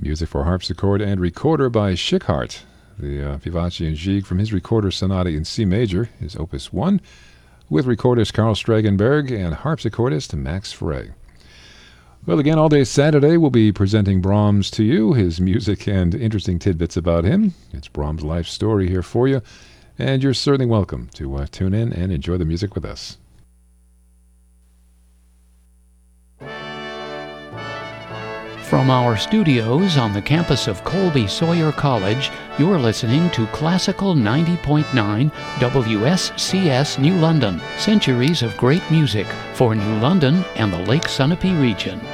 Music for harpsichord and recorder by Schickhardt. The Vivace and Gigue from his Recorder Sonata in C major is Opus 1, with recordist Carl Stragenberg and harpsichordist Max Frey. Well, again, all day Saturday, we'll be presenting Brahms to you, his music and interesting tidbits about him. It's Brahms' life story here for you, and you're certainly welcome to tune in and enjoy the music with us. From our studios on the campus of Colby Sawyer College, you're listening to Classical 90.9 WSCS New London, centuries of great music for New London and the Lake Sunapee region.